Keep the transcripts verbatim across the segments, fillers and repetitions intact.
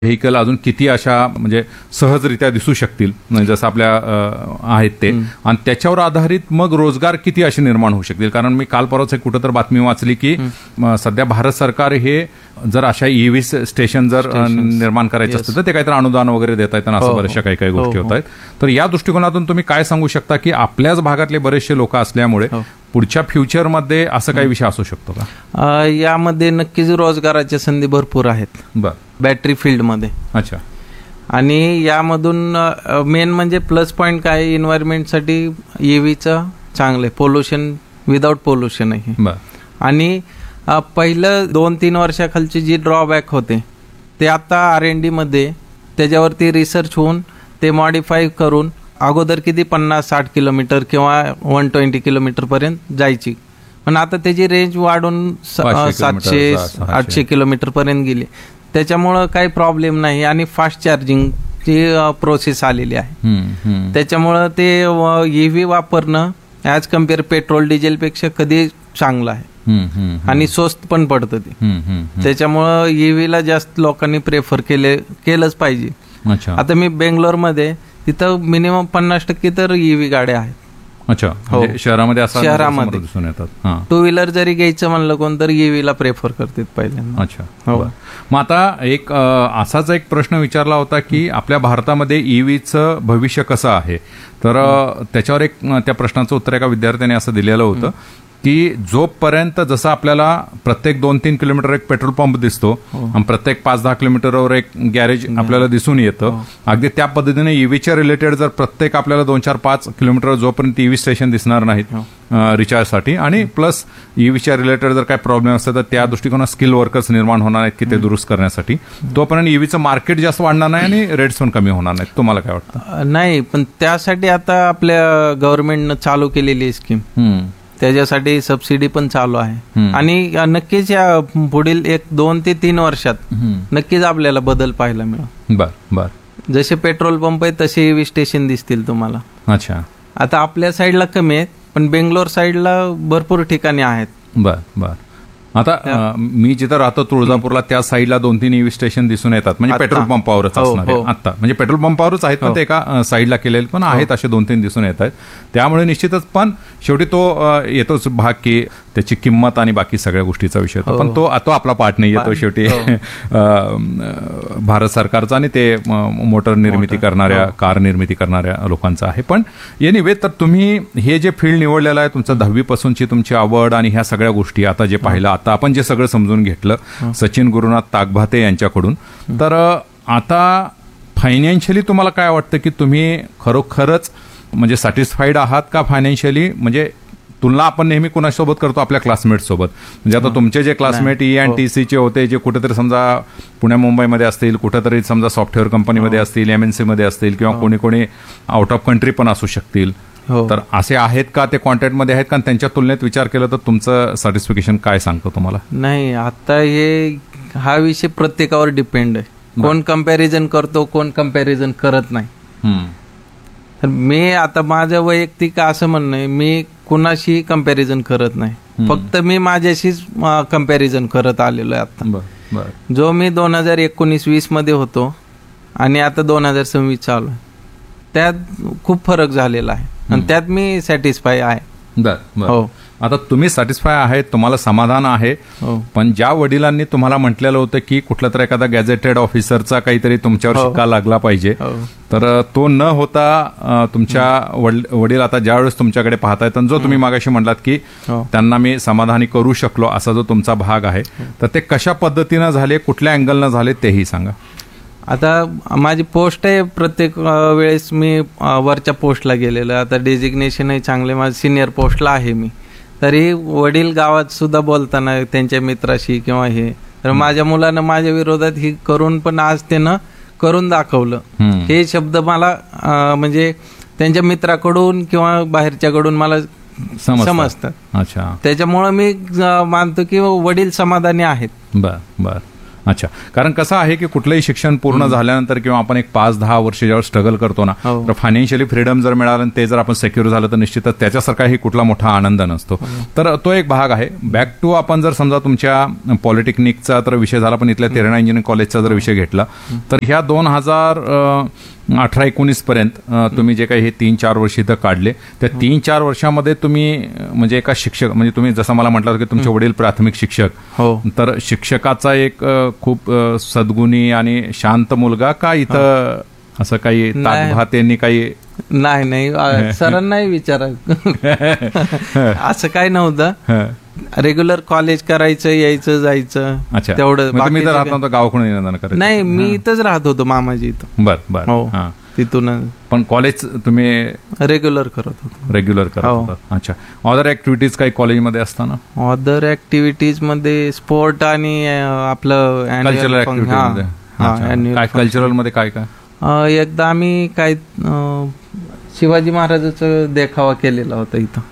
Vehicle अजून किती अशा म्हणजे सहजरित्या दिसू शकतील म्हणजे जसं आपल्या आहेत ते, आणि त्याच्यावर आधारित मग रोजगार किती असे निर्माण होऊ शकतील. कारण मी काल परवाच एक कुठं तर बातमी वाचली की सध्या भारत सरकार हे जर अशा ईव्ही स्टेशन जर निर्माण करायचे असतील तर ते काहीतरी अनुदान वगैरे देता येतं, असं बऱ्याचशा काही काही गोष्टी होत आहेत. तर या दृष्टिकोनातून तुम्ही काय सांगू शकता की आपल्याच भागातले बरेचसे लोक असल्यामुळे पुढच्या फ्युचरमध्ये असं काही विषय असू शकतो का? यामध्ये नक्कीच रोजगाराच्या संधी भरपूर आहेत. बर. बॅटरी फील्डमध्ये. अच्छा. आणि यामधून मेन म्हणजे प्लस पॉईंट काय, एन्व्हायरमेंटसाठी ईव्हीचं चांगलं आहे, पोल्युशन विदाउट पोल्युशन आहे. बर. आणि पहिलं दोन तीन वर्षाखालची जी ड्रॉबॅक होते ते आता आर एन डीमध्ये त्याच्यावरती रिसर्च होऊन ते मॉडिफाय करून अगोदर किती पन्नास साठ किलोमीटर किंवा वन ट्वेंटी किलोमीटर पर्यंत जायची, पण आता त्याची रेंज वाढून सातशे आठशे किलोमीटर पर्यंत गेली. त्याच्यामुळं काही प्रॉब्लेम नाही आणि फास्ट चार्जिंगची प्रोसेस आलेली आहे. त्याच्यामुळं ते ईव्ही वापरणं ॲज कम्पेअर पेट्रोल डिझेलपेक्षा कधी चांगलं आहे आणि स्वस्त पण पडतं ते. त्याच्यामुळं ईव्हीला जास्त लोकांनी प्रेफर केले केलंच पाहिजे. आता मी बेंगलोरमध्ये तिथं मिनिमम पन्नास टक्के तर ईव्ही गाड्या आहेत. अच्छा. हो, शहरामध्ये असं शहरामध्ये दिसून येतात. टू व्हीलर जरी घ्यायचं म्हणलं कोण तर ईव्हीला प्रेफर करतात पहिल्यांदा. अच्छा. हो. मग आता एक असाच एक प्रश्न विचारला होता की आपल्या भारतामध्ये ईव्हीचं भविष्य कसं आहे, तर त्याच्यावर एक त्या प्रश्नाचं उत्तर एका विद्यार्थ्याने असं दिलेलं होतं की जोपर्यंत जसं आपल्याला प्रत्येक दोन तीन किलोमीटर एक पेट्रोल पंप दिसतो आणि प्रत्येक पाच दहा किलोमीटरवर एक गॅरेज आपल्याला दिसून येतं, अगदी त्या पद्धतीने ईव्हीच्या रिलेटेड जर प्रत्येक आपल्याला दोन चार पाच किलोमीटर जोपर्यंत ईव्ही स्टेशन दिसणार नाहीत रिचार्जसाठी आणि प्लस ईव्हीच्या रिलेटेड जर काय प्रॉब्लेम असतात तर त्या दृष्टिकोनात स्किल वर्कर्स निर्माण होणार आहेत की ते दुरुस्त करण्यासाठी, तोपर्यंत ईव्हीचं मार्केट जास्त वाढणार नाही आणि रेट्स पण कमी होणार नाहीत. तुम्हाला काय वाटतं? नाही, पण त्यासाठी आता आपल्या गव्हर्नमेंटनं चालू केलेली स्कीम, त्याच्यासाठी सबसिडी पण चालू आहे आणि नक्कीच या पुढील एक दोन ते तीन वर्षात नक्कीच आपल्याला बदल पाहायला मिळेल. बर बर. जसे पेट्रोल पंप आहेत तसे ईव्ही स्टेशन दिसतील तुम्हाला. अच्छा. आता आपल्या साईडला कमी आहेत पण बेंगलोर साईडला भरपूर ठिकाणी आहेत. बर बर. आता मी जिथं राहतो तुळजापूरला त्या साईडला दोन तीन ईव्ही स्टेशन दिसून येतात, म्हणजे पेट्रोल पंपावरच असणार आहे आता, म्हणजे पेट्रोल पंपावरच आहेत पण ते एका साईडला केलेले पण आहेत, असे दोन तीन दिसून येत आहेत. त्यामुळे निश्चितच पण शेवटी तो येतोच भाग की त्याची किंमत आणि बाकी सगळ्या गोष्टीचा विषय होता, पण तो तो आपला पार्ट नाही येतो शेवटी भारत सरकारचा आणि ते मोटर निर्मिती करणाऱ्या कार निर्मिती करणाऱ्या लोकांचा आहे. पण एनिवे, तर तुम्ही हे जे फील्ड निवडलेलं आहे तुमचं दहावी पासूनची तुमची आवड आणि ह्या सगळ्या गोष्टी आता जे पाहिलं, आता आपण जे सगळं समजून घेतलं सचिन गुरुनाथ ताकभाते यांच्याकडून, तर आता फायनान्शियली तुम्हाला काय वाटतं की तुम्ही खरोखरच म्हणजे सॅटिस्फाईड आहात का फायनान्शियली? म्हणजे तुलना आपण नेहमी कुणासोबत करतो? आपल्या क्लासमेट सोबत. म्हणजे आता तुमचे जे क्लासमेट ई अँड टी सीचे होते जे कुठेतरी समजा पुण्या मुंबईमध्ये असतील, कुठेतरी समजा सॉफ्टवेअर कंपनीमध्ये असतील, एमएनसी मध्ये असतील किंवा कोणी कोणी आउट ऑफ कंट्री पण असू शकतील, तर असे आहेत का ते कॉन्टॅक्टमध्ये आहेत का? त्यांच्या तुलनेत विचार केला तर तुमचं सॅटिस्फिकेशन काय सांगतो तुम्हाला? नाही, आता हे हा विषय प्रत्येकावर डिपेंड आहे. कोण कंपॅरिझन करतो, कोण कंपॅरिझन करत नाही. तर मी आता माझं वैयक्तिक असं म्हणणं आहे, मी कुणाशी कंपॅरिझन करत नाही, फक्त मी माझ्याशीच कंपॅरिझन करत आलेलो आहे. आता जो मी दोन हजार एकोणीस वीस मध्ये होतो आणि आता दोन हजार सव्वीस चालू आहे, त्यात खूप फरक झालेला आहे आणि त्यात मी सॅटिस्फाय आहे. बर. हो. आता तुम्ही सॅटिस्फाय आहेत, तुम्हाला समाधान आहे, पण ज्या वडिलांनी तुम्हाला म्हटलेलं होतं की कुठला तर एखादा गॅझेटेड ऑफिसरचा काहीतरी तुमच्यावर शिक्का लागला पाहिजे, तर तो न होता तुमच्या वडील आता ज्यावेळेस तुमच्याकडे पाहतायत आणि जो तुम्ही मागाशी म्हटलात की त्यांना मी समाधानी करू शकलो असा जो तुमचा भाग आहे, तर ते कशा पद्धतीनं झाले, कुठल्या अँगलनं झाले तेही सांगा. आता माझी पोस्ट आहे, प्रत्येक वेळेस मी वरच्या पोस्टला गेलेलो. आता डेजिग्नेशनही चांगले, माझं सिनियर पोस्टला आहे मी, तरी वडील गावात सुद्धा बोलताना त्यांच्या मित्राशी किंवा हे, तर माझ्या मुलानं माझ्या विरोधात ही करून पण आज त्यानं करून दाखवलं. हे शब्द मला म्हणजे त्यांच्या मित्राकडून किंवा बाहेरच्याकडून मला समजतात. अच्छा. त्याच्यामुळे मी मानतो की वडील समाधानी आहेत. बर बर. अच्छा, कारण कसं आहे की कुठलंही शिक्षण पूर्ण झाल्यानंतर किंवा आपण एक पाच दहा वर्ष जेव्हा स्ट्रगल करतो ना, हो. तर फायनान्शियली फ्रीडम जर मिळालं आणि ते जर आपण सेक्युअर झालं तर निश्चितच त्याच्यासारखाही कुठला मोठा आनंद नसतो. तर तो एक भाग आहे. बॅक टू आपण जर समजा तुमच्या पॉलिटेक्निकचा तर विषय झाला, पण इथल्या तेरणा इंजिनिअरिंग कॉलेजचा जर विषय घेतला तर ह्या दोन हजार अठरा एकोणीस पर्यंत अ, तुम्ही जे काही हे तीन चार वर्ष इथं काढले, त्या तीन चार वर्षामध्ये तुम्ही अ, म्हणजे एका शिक्षक म्हणजे तुम्ही जसं मला म्हटलं की तुमचे वडील प्राथमिक शिक्षक, हो. तर शिक्षकाचा एक अ, खूप अ, सद्गुणी आणि शांत मुलगा का इथं असं काही नाही. ताकभातेंनी काही नाही नाही अ, सरांनाही विचारा असं काही नव्हतं. हं. रेग्युलर कॉलेज करायचं, यायचं जायचं, अच्छा, तेवढं. म्हणजे तुम्ही तर बाकीचं राहत काय- नव्हतं, गावाकडून येणं करायचं? नाही, मी इथंच राहत होतो मामाजी इथं. बर बर. हो, हां. तिथून पण कॉलेज तुम्ही रेग्युलर करत होतो. रेग्युलर करत हो. होता? अच्छा. अदर ऍक्टिव्हिटीज काही कॉलेजमध्ये असताना? अदर ऍक्टिव्हिटीज मध्ये स्पोर्ट आणि अ, आपलं annual कल्चरल fun- हा, ऍक्टिव्हिटी हा, annual काय fun- कल्चरल मध्ये काय काय? अ, एकदा आम्ही काय अ, शिवाजी महाराजाचं देखावा केलेला होता इथं.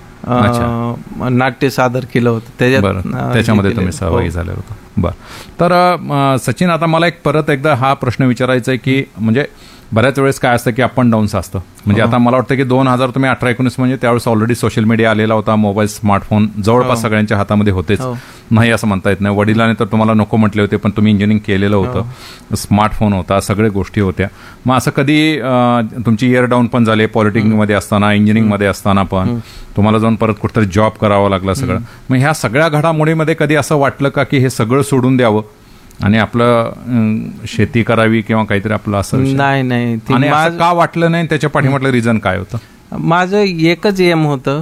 अ, नाट्य सादर केलं होतं त्याच्यात. बरं, अ, त्याच्यामध्ये हे तुम्ही केलेलं. सहभागी हो. झाले होते. बरं. तर अ, सचिन, आता मला एक परत एकदा हा प्रश्न विचारायचा आहे की म्हणजे बऱ्याच वेळेस काय असतं की अप अँड डाऊन्स असतं. म्हणजे आता मला वाटतं की दोन हजार तुम्ही अठरा एकोणीस म्हणजे त्यावेळेस ऑलरेडी सोशल मीडिया आलेला होता, मोबाईल स्मार्टफोन जवळपास सगळ्यांच्या हातामध्ये होतेच, हो. नाही असं म्हणता येत नाही. वडिलांनी तर तुम्हाला नको म्हटले होते, पण तुम्ही इंजिनिअरिंग केलेलं होतं, स्मार्टफोन होता, सगळ्या गोष्टी होत्या. मग असं कधी अ, तुमची इयर डाऊन पण झाले पॉलिटेक्निकमध्ये असताना, इंजिनिअरिंगमध्ये असताना पण तुम्हाला जाऊन परत कुठेतरी जॉब करावा लागला सगळं. मग ह्या सगळ्या घडामोडीमध्ये कधी असं वाटलं का की हे सगळं सोडून द्यावं आणि आपलं अं, शेती करावी किंवा काहीतरी आपलं असं विषय? नाही नाही ते आणि असं माझं- का वाटलं नाही, त्याच्या पाठीमागलं रिझन काय होतं? माझं एकच एम होतं,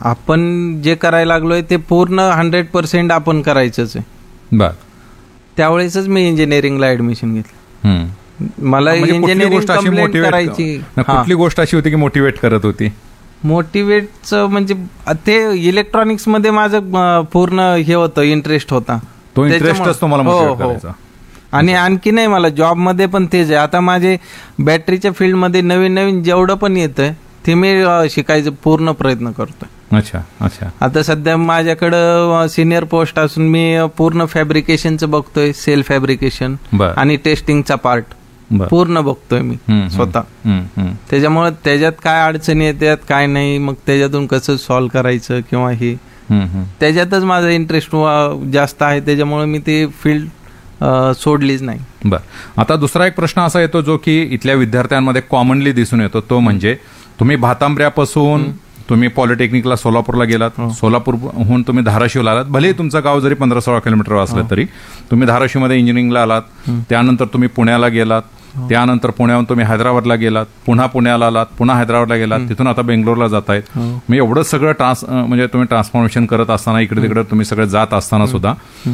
आपण जे करायला लागलोय ते पूर्ण हंड्रेड पर्सेंट आपण करायचंच आहे. बर. त्यावेळेसच मी इंजिनिअरिंगला ऍडमिशन घेतलं. हम्म. मला म्हणजे कुठली इंजिनिअरिंग गोष्ट अशी कंप्लीट मोटिवेट करायची. कुठली गोष्ट अशी होती की मोटिवेट करत होती? मोटिवेटचं म्हणजे ते इलेक्ट्रॉनिक्स मध्ये माझं अं, पूर्ण हे होतं, इंटरेस्ट होता. तो त्याच्यामुळे- इंटरेस्टच तुम्हाला हो, मोटिवेट हो. करायचा? आणि आणखी नाही, मला जॉबमध्ये पण तेच आहे. आता माझे बॅटरीच्या फील्डमध्ये नवीन नवीन जेवढं पण येतंय ते मी अं, शिकायचा पूर्ण प्रयत्न करतोय. अच्छा अच्छा. आता सध्या माझ्याकडं सिनियर पोस्ट असून मी अं, पूर्ण फॅब्रिकेशनचं बघतोय, सेल फॅब्रिकेशन बर आणि टेस्टिंगचा पार्ट बर. पूर्ण बघतोय मी हम्म, हम्म. स्वतः. हम्म, हम्म. त्याच्यामुळे त्याच्यात काय अडचणी येतात काय नाही, मग त्याच्यातून कसं सॉल्व्ह करायचं किंवा हे, हम्म, हम्म. त्याच्यातच माझा इंटरेस्ट जास्त आहे. त्याच्यामुळे मी ते फील्ड सोडलीच नाही. बर. आता दुसरा एक प्रश्न असा येतो जो की इथल्या विद्यार्थ्यांमध्ये कॉमनली दिसून येतो, तो म्हणजे तुम्ही भातांब्र्यापासून तुम्ही पॉलिटेक्निकला सोलापूरला गेलात, सोलापूरहून तुम्ही धाराशिवला आलात, भले तुमचं गाव जरी पंधरा सोळा किलोमीटर असलं तरी तुम्ही धाराशिवमध्ये इंजिनिअरिंगला आलात, त्यानंतर तुम्ही पुण्याला गेलात, त्यानंतर पुण्याहून तुम्ही हैदराबादला गेलात, पुन्हा पुण्याला आलात, पुन्हा हैदराबादला गेलात, तिथून आता बेंगलोरला जातायत. मी एवढं सगळं ट्रान्स म्हणजे तुम्ही ट्रान्सफॉर्मेशन करत असताना, इकडे तिकडे तुम्ही सगळं जात असताना सुद्धा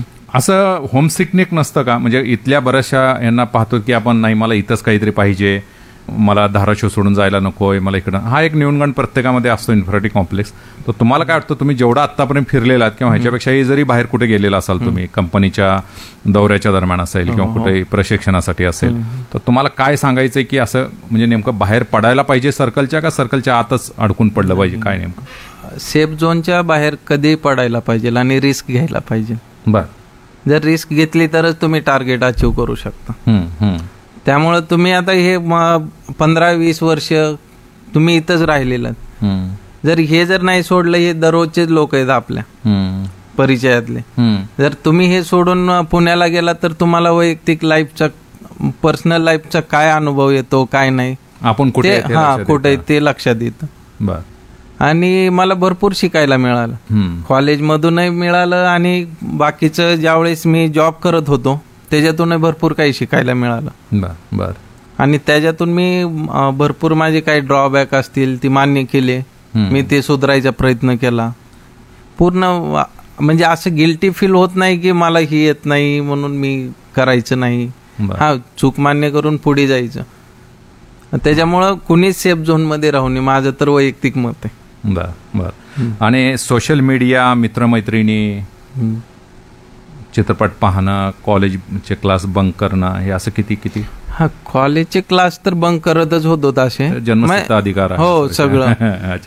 असं होमसिकनेक नसतं का? म्हणजे इथल्या बऱ्याचशा यांना पाहतो की आपण नाही, मला इथंच काहीतरी पाहिजे, मला धाराशिव सोडून जायला नकोय, मला इकडं. हा एक न्यूनगंड प्रत्येकामध्ये असतो, इन्फिनिटी कॉम्प्लेक्स. तर तुम्हाला काय वाटतं, तुम्ही जेवढा आतापर्यंत फिरलेलात किंवा ह्याच्यापेक्षाही जरी बाहेर कुठे गेलेला असाल तुम्ही, कंपनीच्या दौऱ्याच्या दरम्यान असेल किंवा कुठे प्रशिक्षणासाठी असेल, तर तुम्हाला काय सांगायचंय की असं म्हणजे नेमकं बाहेर पडायला पाहिजे सर्कलच्या, का सर्कलच्या आतच अडकून पडलं पाहिजे, काय नेमकं? सेफ झोनच्या बाहेर कधी पडायला पाहिजे आणि रिस्क घ्यायला पाहिजे. बर. जर रिस्क घेतली तरच तुम्ही टार्गेट अचीव करू शकता. हम्म, हम्म. त्यामुळे तुम्ही आता हे पंधरा वीस वर्ष तुम्ही इथंच राहिलेलं, हम्म, जर हे जर नाही सोडलं, हे दररोजचेच लोक आहेत आपल्या हम्म, परिचयातले. हम्म. जर तुम्ही हे सोडून पुण्याला गेला तर तुम्हाला वैयक्तिक लाईफचा, पर्सनल लाईफचा काय अनुभव येतो काय नाही, आपण कुठे ते आहे ते हा लक्षात कुठे येतं. ते लक्षात येतं. बर. आणि मला भरपूर शिकायला मिळालं, हम्म, कॉलेजमधूनही मिळालं आणि बाकीचं ज्यावेळेस मी जॉब करत होतो त्याच्यातूनही भरपूर काही शिकायला मिळालं. बर बर. आणि त्याच्यातून मी अं, भरपूर माझे काही ड्रॉबॅक असतील ती मान्य केले, हम्म. मी ते सुधारायचा प्रयत्न केला. पूर्ण वा- म्हणजे असं गिल्टी फील होत नाही की मला ही येत नाही म्हणून मी करायचं नाही. बर. हा, चूक मान्य करून पुढे जायचं. त्याच्यामुळं कुणीच सेफ झोन मध्ये राहू नये, माझं तर वैयक्तिक मत आहे. बर बर. आणि सोशल मीडिया, मित्रमैत्रिणी, हम्म. चित्रपट पाहणं, कॉलेजचे क्लास बंक करणं, हे असं किती किती? हा, कॉलेजचे क्लास तर बंक करतच होतो असे, जन्मसिद्ध अधिकार आहे. हो सगळं. अच्छा.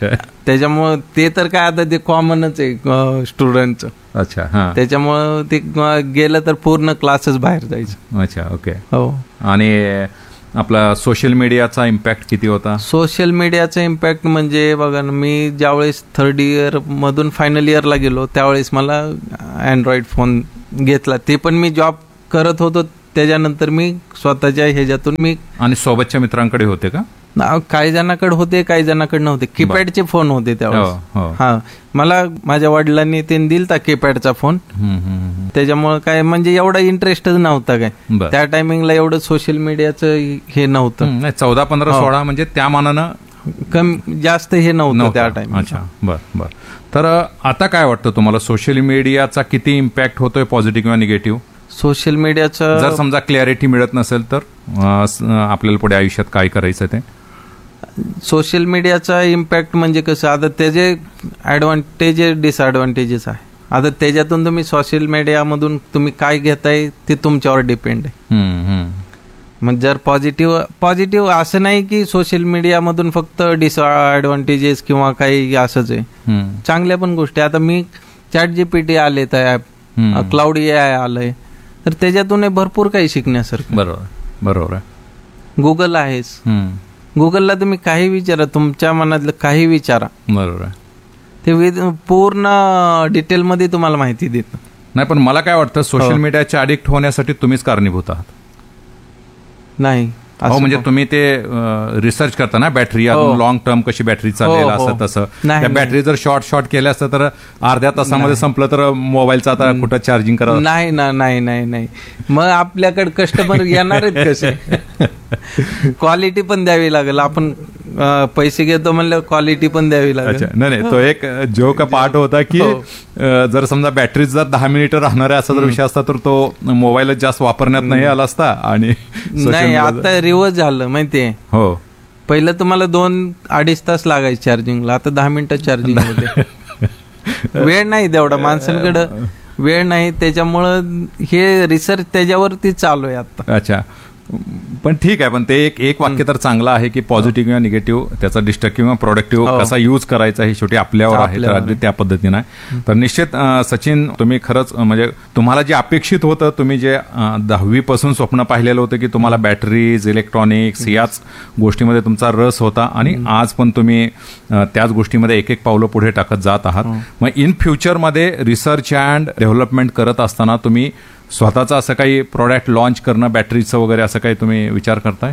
त्याच्यामुळं ते तर काय आता ते कॉमनच आहे स्टुडंटचं. अच्छा. हा. त्याच्यामुळं ते अं, गेलं तर पूर्ण क्लासेस बाहेर जायचं. अच्छा. ओके. हो. आणि आपला सोशल मीडियाचा इम्पॅक्ट किती होता? सोशल मीडियाचा इम्पॅक्ट म्हणजे बघा ना, मी ज्यावेळेस थर्ड इयर मधून फायनल इयरला गेलो त्यावेळेस मला अँड्रॉइड फोन घेतला. ते पण मी जॉब करत होतो, त्याच्यानंतर मी स्वतःच्या ह्याच्यातून मी. आणि सोबतच्या मित्रांकडे होते का? ना- काही जणांकडे होते, काही जणांकडे नव्हते. कीपॅडचे फोन होते त्यावेळेस. हो, हो. हा, मला माझ्या वडिलांनी ते दिलता कीपॅडचा फोन. हम्म, हम्म, हम्म. त्याच्यामुळे काय म्हणजे एवढा इंटरेस्टच नव्हता काय बरं. त्या टायमिंगला, एवढं सोशल मीडियाचं हे नव्हतं. हम्म, नाही, चौदा पंधरा हो. सोळा म्हणजे त्या मानानं कमी जास्त हे नव्हतं त्या टाइम. अच्छा. बर बर. तर आता काय वाटतं तुम्हाला, सोशल मीडियाचा किती इम्पॅक्ट होतोय, पॉझिटिव्ह किंवा निगेटिव्ह? सोशल मीडियाचं जर समजा क्लॅरिटी मिळत नसेल तर अं, स- आपल्याला पुढे आयुष्यात काय करायचं ते? सोशल मीडियाचा इम्पॅक्ट म्हणजे कसं, आता त्याचे ॲडव्हान्टेजेस डिसएडव्हान्टेजेस आहे. आता त्याच्यातून तुम्ही सोशल मीडियामधून तुम्ही काय घेताय ते तुमच्यावर डिपेंड आहे. हम्म, हम्म. मग जर पॉझिटिव्ह पॉझिटिव्ह असं नाही की सोशल मीडियामधून फक्त डिसएडव्हान्टेजेस किंवा काही असंच आहे. हम्म. चांगल्या पण गोष्टी, आता मी चॅट जीपीटी आले तर ॲप, हम्म. क्लाउड ए आय आलंय, तर त्याच्यातून हे भरपूर काही शिकण्यासारखं. बरोबर बरोबर आहे. गुगल आहेच. हम्म. गुगलला तुम्ही काही विचारा, तुमच्या मनातलं काही विचारा, बरोबर आहे. ते विद पूर्ण डिटेलमध्ये तुम्हाला माहिती देतं. नाही, पण मला काय वाटतं, सोशल हो. मीडियाच्या अडिक्ट होण्यासाठी तुम्हीच कारणीभूत आहात. नाही हो, असं म्हणजे पण- तुम्ही ते रिसर्च करता ना, बॅटरी हो. लॉंग टर्म कशी बॅटरी चालेल, हो, हो. असं तसं. नाही, त्या नाही. बॅटरी जर शॉर्ट शॉर्ट केल्या असतं तर अर्ध्या तासामध्ये संपलं तर मोबाईलचा आता कुठं चार्जिंग करा. नाही ना, नाही नाही नाही मग आपल्याकडे कस्टमर येणार आहेत कसे? क्वालिटी पण द्यावी लागेल. आपण अं, पैसे घेतो म्हणलं क्वालिटी पण द्यावी अच्छा. लागेल. नाही नाही, तो एक जो का पार्ट होता की हो. अ, जर समजा बॅटरी जर दहा मिनिटं राहणार आहे असा जर विषय असता तर तो मोबाईलच जास्त वापरण्यात नाही आला असता. आणि social नाही, media- आता रिवर्स झालं माहितीये. हो. पहिलं तुम्हाला दोन अडीच तास लागायचे चार्जिंगला, आता दहा मिनिटं चार्जिंग होते. वेळ नाही तेवढा माणसांकडं, वेळ नाही. त्याच्यामुळं हे रिसर्च त्याच्यावरती चालू आहे आता. अच्छा. पण ठीक आहे, पण ते एक एक वाक्य तर चांगलं आहे की पॉझिटिव्ह किंवा निगेटिव्ह, त्याचा डिस्ट्रक्टिव्ह किंवा प्रोडक्टिव्ह हो. कसा यूज करायचा हे शेवटी आपल्यावर आहे. तर आपल्यावर अगदी त्या पद्धतीनं आहे. तर निश्चित अं, सचिन, तुम्ही खरंच अं, म्हणजे तुम्हाला जे अपेक्षित होतं, तुम्ही जे दहावी पासून स्वप्न पाहिलेलं होतं की तुम्हाला बॅटरीज, इलेक्ट्रॉनिक्स याच गोष्टीमध्ये तुमचा रस होता, आणि आज पण तुम्ही अं, त्याच गोष्टीमध्ये एक एक पावलं पुढे टाकत जात आहात. मग इन फ्युचरमध्ये रिसर्च अँड डेव्हलपमेंट करत असताना तुम्ही स्वतःचं असं काही प्रोडक्ट लॉन्च करणं, बॅटरीचं वगैरे, असं काही तुम्ही विचार करताय?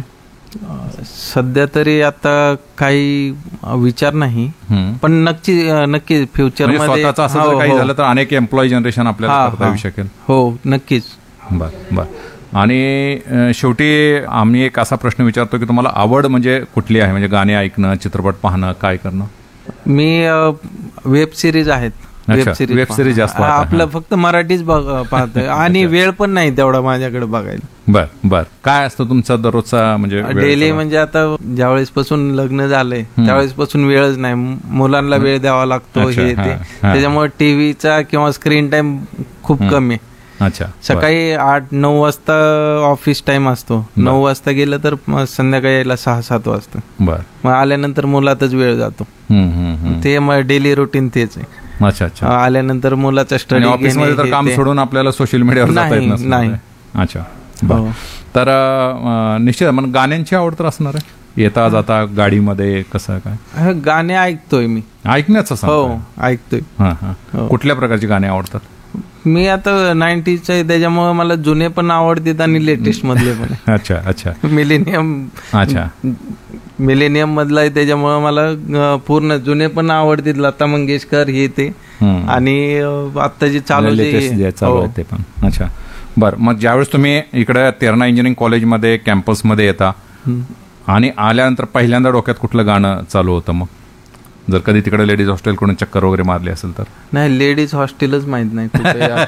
सध्या तरी आता काही विचार नाही, हम्म. पण नक्की नक्की फ्युचर म्हणजे मध्ये स्वतःचं असं हो, जर काही हो. झालं तर अनेक एम्प्लॉई जनरेशन आपल्याला हा, करता हा. येऊ शकेल. हो, नक्कीच. बर बर. आणि अं, शेवटी आम्ही एक असा प्रश्न विचारतो की तुम्हाला आवड म्हणजे कुठली आहे? म्हणजे गाणे ऐकणं, चित्रपट पाहणं, काय करणं? मी वेब सिरीज आहेत. अच्छा, web series जास्त पाहता, आपलं हा. फक्त मराठीच बघ- पाहतोय आणि वेळ पण नाही तेवढा माझ्याकडे बघायला. बर बर. काय असतं तुमचा दररोजचा म्हणजे वेळेचा? डेली म्हणजे आता ज्यावेळेस पासून लग्न झालंय त्यावेळेस पासून वेळच नाही. मुलांना वेळ द्यावा लागतो, अच्छा, हे हा, ते. हा. त्याच्यामुळे टीव्हीचा किंवा स्क्रीन टाइम खूप कमी आहे. अच्छा. सकाळी आठ नऊ वाजता ऑफिस टाइम असतो. नऊ वाजता गेलं तर मग संध्याकाळी यायला सहा सात वाजता. बर. मग आल्यानंतर मुलातच वेळ जातो. हम्म, हम्म, हम्म. ते मग डेली रुटीन तेच आहे. अच्छा अच्छा. आल्यानंतर मुलाचा आणि स्टडी ऑफिसमध्ये तर काम सोडून आपल्याला सोशल मीडियावर जाता येत नाही, नसतं. नाही. अच्छा. बर. हो. तर अं, निश्चित मग गाण्यांची आवड तर असणार आहे? येता जाता गाडीमध्ये कसं काय? गाणे ऐकतोय मी. ऐकण्याचं हो, सांगतोय. ऐकतोय. हां हां. हो. कुठल्या प्रकारची गाणी आवडतात? मी आता नाईन्टीजचा आहे त्याच्यामुळे मला जुने पण आवडतात आणि लेटेस्ट मधले पण आहे. अच्छा अच्छा मिलेनियम अच्छा. मिलेनियम मधला आहे त्याच्यामुळे मला अं, पूर्ण जुने पण आवडतात. लता मंगेशकर हे ते. हम्म. आणि अं, आता जे चालू जे- लेटेस्ट जे चालू हो. आहे ते पण. अच्छा. बरं, मग ज्यावेळेस तुम्ही इकडे तेरणा इंजिनिअरिंग कॉलेजमध्ये कॅम्पसमध्ये येता हम्म. आणि आल्यानंतर पहिल्यांदा डोक्यात कुठलं गाणं चालू होतं मग? जर कधी तिकडे लेडीज हॉस्टेलकडून चक्कर वगैरे मारली असेल तर? नाही, लेडीज हॉस्टेलच माहित नाही कुठे आहे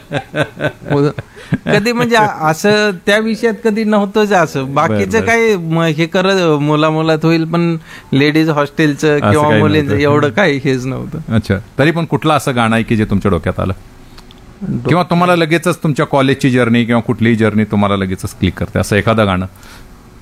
आता. कधी म्हणजे असं त्या विषयात कधी नव्हतंच असं. बाकीचं बरं. काय म- हे करत मुला मुलात होईल, पण लेडीज हॉस्टेलचं असं किंवा काही मुलींचं नव्हतं. एवढं काही हेच नव्हतं. अच्छा. तरी पण कुठलं असं गाणं आहे की जे तुमच्या डोक्यात आलं, किंवा तुम्हाला लगेचच तुमच्या कॉलेजची जर्नी किंवा कुठलीही जर्नी तुम्हाला लगेचच क्लिक करते, असं एखादं गाणं?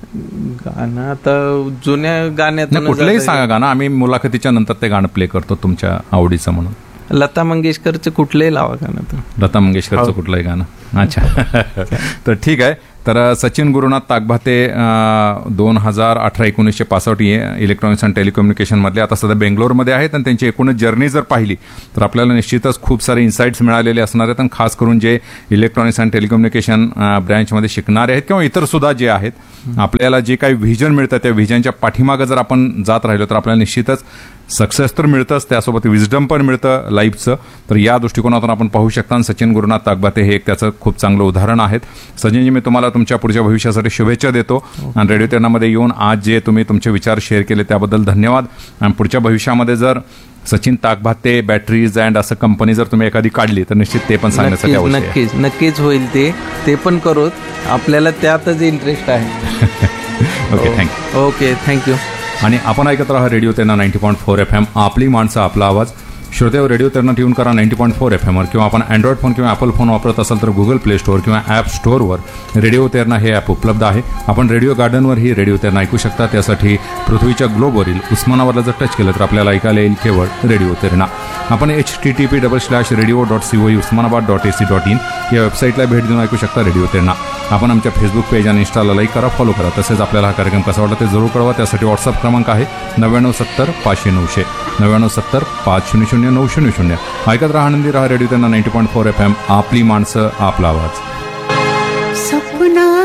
गाणं आता जुन्या नाही, गाण्यातून कुठलंही सांगा गाणं, आम्ही मुलाखतीच्या नंतर ते गाणं प्ले करतो तुमच्या आवडीचं म्हणून. लता मंगेशकरचं कुठलंही लावा गाणं तुम्ही. लता मंगेशकरचं कुठलंही गाणं. अच्छा. तर ठीक आहे. तर सचिन गुरुनाथ ताकभाते दोन हजार अठरा एकोणीसशे पासष्ट इलेक्ट्रॉनिक्स अँड टेलिकम्युनिकेशन मधले आता सध्या बेंगलोरमध्ये आहेत आणि त्यांची एकूणच जर्नी जर पाहिली तर आपल्याला निश्चितच खूप सारे इन्साइट्स मिळालेले असणार आहेत. आणि खास करून जे इलेक्ट्रॉनिक्स अँड टेलिकम्युनिकेशन ब्रँचमध्ये शिकणारे आहेत किंवा इतर सुद्धा जे आहेत, आपल्याला जे काही व्हिजन मिळतं त्या व्हिजनच्या पाठीमागं जर आपण जात राहिलो तर आपल्याला निश्चितच सक्सेस तर मिळतंच, त्यासोबत विजडम पण मिळतं लाईफचं. तर या दृष्टिकोनातून आपण पाहू शकता. आणि सचिन गुरुनाथ ताकभाते हे एक त्याचं खूप चांगलं उदाहरण आहेत. सचिनजी, मी तुम्हाला तुमच्या पुढच्या भविष्यासाठी शुभेच्छा देतो. आणि रेडिओ तेरणामध्ये येऊन आज जे तुम्ही तुमचे विचार शेअर केले त्याबद्दल धन्यवाद. आणि पुढच्या भविष्यामध्ये जर सचिन ताकभाते बॅटरीज अँड असं कंपनी जर तुम्ही एखादी काढली तर निश्चित ते पण सांगण्यासाठी नक्कीच आवश्यक आहे. नक्कीच नक्कीच होईल. ते ते पण करू. आपल्याला त्यातच इंटरेस्ट आहे. Okay, thank you. Okay, thank you. आणि आपण ऐकत राहा radio Terna ninety point four F M, आपली माणसं आपला आवाज. श्रोतेवर रेडिओ तेरणा ट्यून करा नाईन्टी पॉईंट फोर एफ एमवर, किंवा आपण अँड्रॉइड फोन किंवा ॲपल फोन वापरत असाल तर गुगल प्ले स्टोअर किंवा ॲप स्टोअरवर रेडिओ तेरणा हे ॲप उपलब्ध आहे. आपण रेडिओ गार्डनवरही रेडिओ तेरणा ऐकू शकता. त्यासाठी पृथ्वीच्या ग्लोबवरील उस्मानाबादला जर टच केलं तर आपल्याला ऐकायला येईल केवळ रेडिओ तेरणा. आपण H T T P double slash radio dot C O Osmanabad dot A C dot in या वेबसाईटला भेट देऊन ऐकू शकता रेडिओ तेरणा. आपण आमच्या फेसबुक पेज आणि इंस्टाला लाईक करा, फॉलो करा. तसेच आपल्याला हा कार्यक्रम कसा वाटला ते जरूर कळवा. त्यासाठी व्हॉट्सअप क्रमांक आहे नव्याण्णव सत्तर पाचशे नऊशे नव्याण्णव सत्तर पाच शून्य शून्य नऊ शून्य शून्य. ऐकत राहा, आनंदी राहा. Radio Terna ninety point four F M, आपली माणसं आपला आवाज. सपना